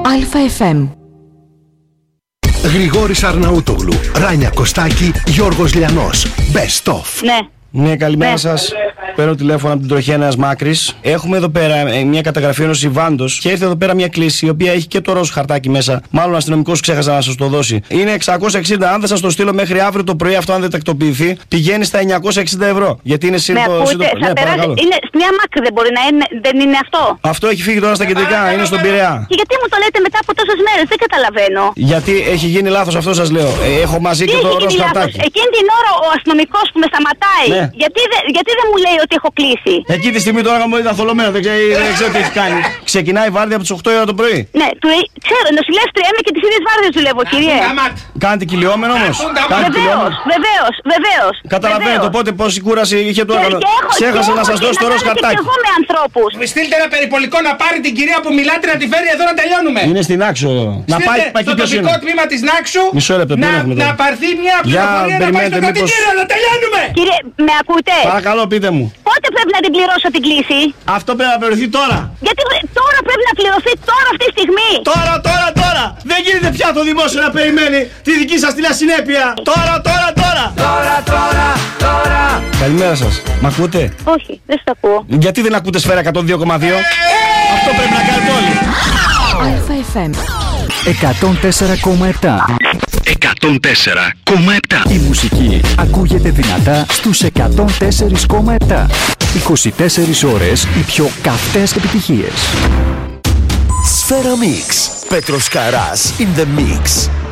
ΑΕΦΜ. Γρηγόρης Αρναούτογλου, Ράνια Κωστάκη, Γιώργος Λιανός. Best of. Ναι, καλημέρα σας. Παίρνω τηλέφωνο από την τροχέα Νέας Μάκρης. Έχουμε εδώ πέρα μια καταγραφή ενός Ιβάντος και ήρθε εδώ πέρα μια κλίση η οποία έχει και το ροζ χαρτάκι μέσα. Μάλλον ο αστυνομικός ξέχασε να σας το δώσει. Είναι 660. Αν δεν σας το στείλω μέχρι αύριο το πρωί, αυτό αν δεν τακτοποιηθεί, πηγαίνει στα 960 ευρώ. Γιατί είναι σύντομο. Ναι, παρακαλώ. Είναι στη Νέα Μάκρη, δεν μπορεί να είναι, δεν είναι αυτό. Αυτό έχει φύγει τώρα στα κεντρικά, είναι στον Πειραιά. Και γιατί μου το λέτε μετά από τόσες μέρες, δεν καταλαβαίνω. Γιατί έχει γίνει λάθος, αυτό σας λέω. Έχω μαζί και το ροζ χαρτάκι. Εκείνη την ώρα ο αστυνομικός που με σταματάει, ναι. γιατί δεν μου λέει ότι έχω κλείσει. Εκεί τη στιγμή το όργανο μου ήταν θολωμένο, δεν ξέρω τι έχει κάνει. Ξεκινάει η βάρδια από τις 8 η ώρα το πρωί. Ναι, ξέρω, νοσηλεύτρια είμαι και τις ίδιες βάρδιες δουλεύω, κύριε. Κάνετε κυλιόμενο όμως. Βεβαίως. Καταλαβαίνετε οπότε πόση κούραση είχε το όργανο. Ξέχασα να σας δώσω το ροζ χαρτάκι. Και εγώ με ανθρώπους. Στείλτε ένα περιπολικό να πάρει την κυρία που μιλάτε να τη φέρει εδώ να τελειώνουμε. Είναι στην Άξο. Να πάει στο τοπικό τμήμα της Νάξου. Μισό λεπτό, να πάρθει μια πληροφορία να πάει στο κατοικείο να τελειώνουμε. Κύριε, με ακούτε? Παρακαλώ, πείτε μου. Πότε πρέπει να την πληρώσω την κλίση? Αυτό πρέπει να πληρωθεί τώρα. Γιατί τώρα πρέπει να πληρωθεί τώρα αυτή τη στιγμή? Τώρα. Δεν γίνεται πια το δημόσιο να περιμένει τη δική σας την ασυνέπεια. Τώρα. Καλημέρα σας. Μ' ακούτε? Όχι, δεν σας ακούω. Γιατί δεν ακούτε Σφαίρα 102,2? Αυτό πρέπει να κάνετε όλοι. ΑΕΦΜ 104,7. 104,7. Η μουσική ακούγεται δυνατά στους 104,7. 24 ώρες οι πιο καυτές επιτυχίες. Σφαίρα Mix. Πέτρος Καράς in the mix.